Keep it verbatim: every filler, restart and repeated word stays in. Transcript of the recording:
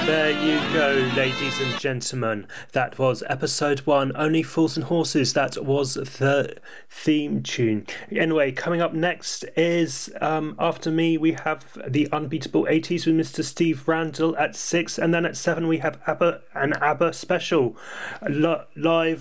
There you go, ladies and gentlemen. That was episode one, Only Fools and Horses. That was the theme tune. Anyway, coming up next is, um, after me, we have the Unbeatable eighties with Mister Steve Randall at six. And then at seven, we have ABBA, an ABBA special, li- live